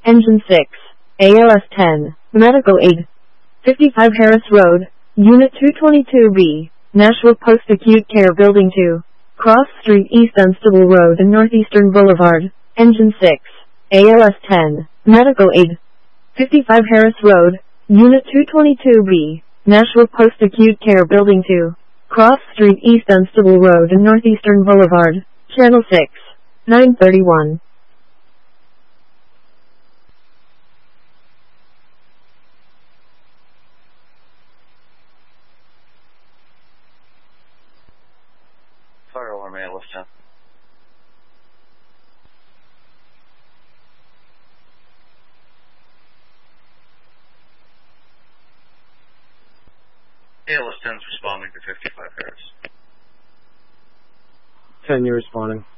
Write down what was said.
Engine 6, ALS 10, Medical Aid. 55 Harris Road, Unit 222B, Nashua Post Acute Care Building 2, Cross Street East Dunstable Road and Northeastern Boulevard. Engine 6, ALS 10, Medical Aid. 55 Harris Road, Unit 222B, Nashua Post Acute Care Building 2, Cross Street East Dunstable Road and Northeastern Boulevard. Channel 6, 931. Fire alarm ALS 10. ALS 10 is responding to 55 Harris. 10, you're responding.